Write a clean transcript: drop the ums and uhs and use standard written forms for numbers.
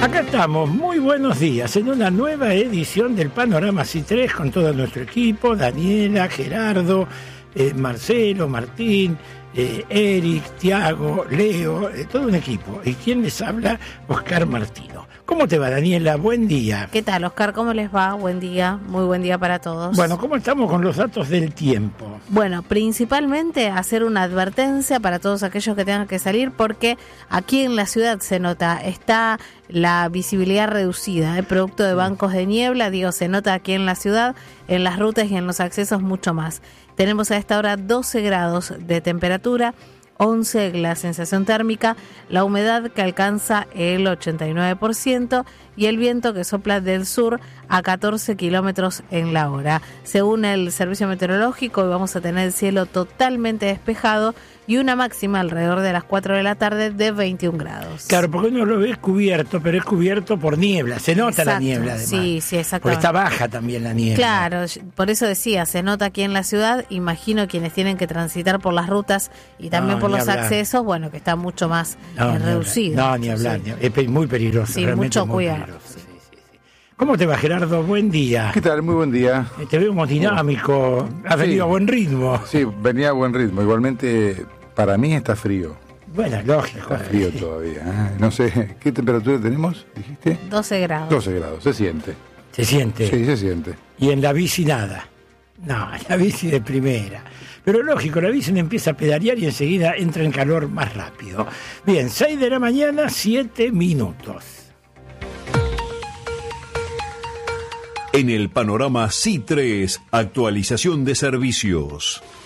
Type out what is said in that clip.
Acá estamos, muy buenos días, en una nueva edición del Panorama C3 con todo nuestro equipo, Daniela, Gerardo, Marcelo, Martín, Eric, Tiago, Leo, todo un equipo. ¿Y quién les habla? Oscar Martino. ¿Cómo te va, Daniela? Buen día. ¿Qué tal, Oscar? ¿Cómo les va? Buen día, muy buen día para todos. Bueno, ¿cómo estamos con los datos del tiempo? Bueno, principalmente hacer una advertencia para todos aquellos que tengan que salir, porque aquí en la ciudad se nota, está la visibilidad reducida, producto de bancos de niebla, se nota aquí en la ciudad, en las rutas y en los accesos mucho más. Tenemos a esta hora 12 grados de temperatura, 11 la sensación térmica, la humedad que alcanza el 89% y el viento que sopla del sur a 14 kilómetros en la hora. Según el servicio meteorológico, hoy vamos a tener el cielo totalmente despejado y una máxima alrededor de las 4 de la tarde de 21 grados. Claro, porque uno lo ve cubierto, pero es cubierto por niebla, se nota. Exacto, la niebla además. Sí, exactamente. Porque está baja también la niebla. Claro, por eso decía, se nota aquí en la ciudad, imagino quienes tienen que transitar por las rutas y también por los accesos, bueno, que está mucho más reducido. No, ni hablar, es muy peligroso. Sí, mucho cuidado. Sí. ¿Cómo te va, Gerardo? Buen día. ¿Qué tal? Muy buen día. Te veo muy dinámico, has venido a buen ritmo. Sí, venía a buen ritmo. Igualmente, para mí está frío. Bueno, lógico. Está frío todavía. No sé, ¿qué temperatura tenemos? ¿Dijiste? 12 grados. 12 grados, se siente. ¿Se siente? Sí, se siente. ¿Y en la bici nada? No, la bici de primera. Pero lógico, la bici empieza a pedalear y enseguida entra en calor más rápido. Bien, 6 de la mañana, 7 minutos. En el Panorama C3, actualización de servicios.